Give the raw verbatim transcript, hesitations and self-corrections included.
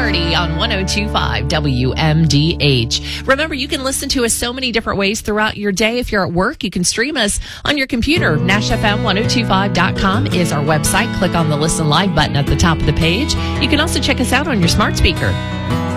thirty on one oh two point five W M D H. Remember, you can listen to us so many different ways throughout your day. If you're at work, you can stream us on your computer. Nash F M ten twenty-five dot com is our website. Click on the Listen Live button at the top of the page. You can also check us out on your smart speaker.